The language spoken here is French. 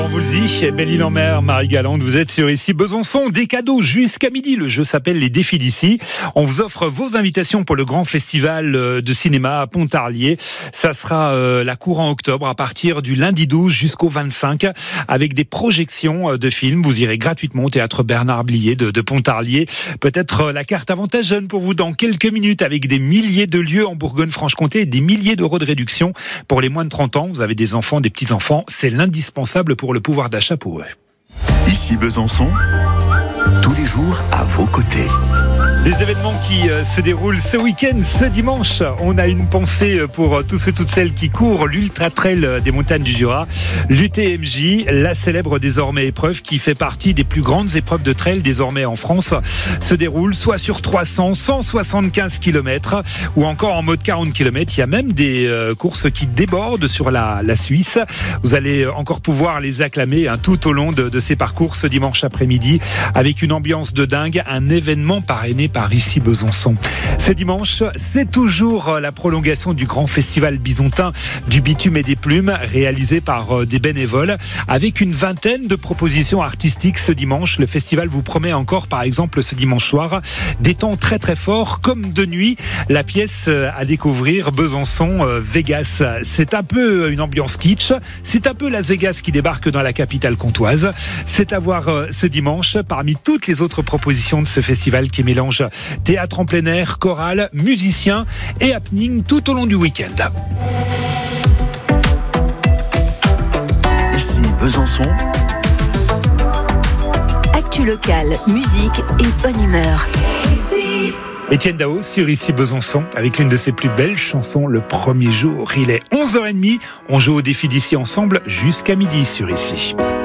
On vous le dit, Belle-Île-en-Mer, Marie Galante, vous êtes sur Ici Besançon. Des cadeaux jusqu'à midi. Le jeu s'appelle Les Défis d'Ici. On vous offre vos invitations pour le grand festival de cinéma à Pontarlier. Ça sera la cour en octobre à partir du lundi 12 jusqu'au 25 avec des projections de films. Vous irez gratuitement au théâtre Bernard Blier de Pontarlier. Peut-être la carte avantage jeune pour vous dans quelques minutes avec des milliers de lieux en Bourgogne-Franche-Comté et des milliers d'euros de réduction pour les moins de 30 ans. Vous avez des enfants, des petits-enfants. C'est l'indispensable pour le pouvoir d'achat pour eux. Ici Besançon, tous les jours à vos côtés. Des événements qui se déroulent ce week-end, ce dimanche. On a une pensée pour tous et toutes celles qui courent l'Ultra Trail des montagnes du Jura. L'UTMJ, la célèbre désormais épreuve qui fait partie des plus grandes épreuves de trail désormais en France, se déroule soit sur 300, 175 km ou encore en mode 40 km. Il y a même des courses qui débordent sur la Suisse. Vous allez encore pouvoir les acclamer tout au long de ces parcours ce dimanche après-midi avec une ambiance de dingue, un événement parrainé par Ici Besançon. Ce dimanche, c'est toujours la prolongation du grand festival bisontin du bitume et des plumes réalisé par des bénévoles avec une vingtaine de propositions artistiques ce dimanche. Le festival vous promet encore, par exemple, ce dimanche soir, des temps très très forts comme de nuit. La pièce à découvrir, Besançon Vegas. C'est un peu une ambiance kitsch. C'est un peu Las Vegas qui débarque dans la capitale comtoise. C'est à voir ce dimanche parmi toutes les autres propositions de ce festival qui mélange théâtre en plein air, chorale, musiciens et happening tout au long du week-end. Ici Besançon. Actu locale, musique et bonne humeur. Étienne Dao sur Ici Besançon avec l'une de ses plus belles chansons, Le Premier Jour. Il est 11h30. On joue au défi d'Ici ensemble jusqu'à midi sur Ici.